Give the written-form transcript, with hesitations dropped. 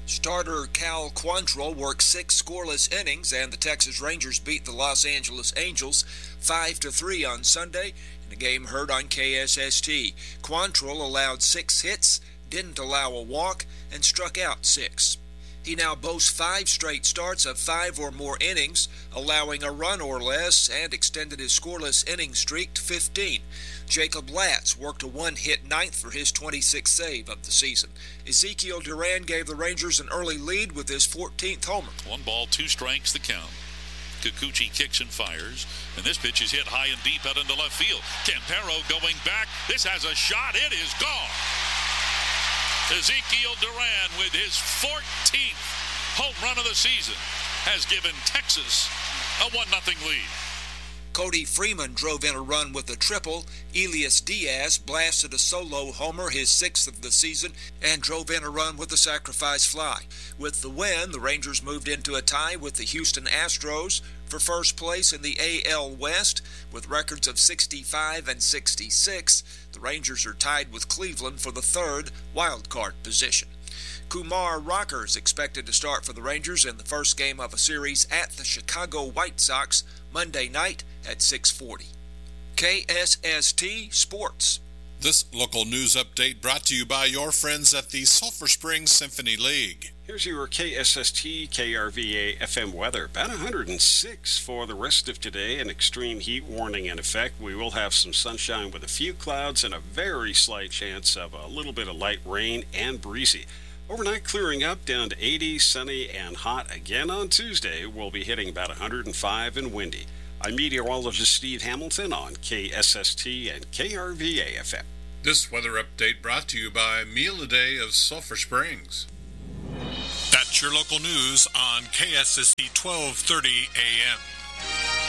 Starter Cal Quantrill worked 6 scoreless innings, and the Texas Rangers beat the Los Angeles Angels 5-3 on Sunday in a game heard on KSST. Quantrill allowed 6 hits, didn't allow a walk, and struck out 6. He now boasts 5 straight starts of 5 or more innings, allowing a run or less, and extended his scoreless inning streak to 15. Jacob Latz worked a 1-hit ninth for his 26th save of the season. Ezekiel Duran gave the Rangers an early lead with his 14th homer. 1 ball, 2 strikes the count. Kikuchi kicks and fires, and this pitch is hit high and deep out into left field. Campero going back. This has a shot. It is gone. Ezekiel Duran, with his 14th home run of the season, has given Texas a 1-0 lead. Cody Freeman drove in a run with a triple. Elias Diaz blasted a solo homer, his 6th of the season, and drove in a run with a sacrifice fly. With the win, the Rangers moved into a tie with the Houston Astros for first place in the AL West with records of 65 and 66. The Rangers are tied with Cleveland for the 3rd wild card position. Kumar Rocker is expected to start for the Rangers in the first game of a series at the Chicago White Sox Monday night at 6:40. KSST Sports. This local news update brought to you by your friends at the Sulphur Springs Symphony League. Here's your KSST KRVA FM weather. About 106 for the rest of today. An extreme heat warning in effect. We will have some sunshine with a few clouds and a very slight chance of a little bit of light rain and breezy. Overnight clearing up down to 80, sunny and hot again on Tuesday. We'll be hitting about 105 and windy. I'm meteorologist Steve Hamilton on KSST and KRVA FM. This weather update brought to you by Meal a Day of Sulphur Springs. That's your local news on KSST 1230 AM.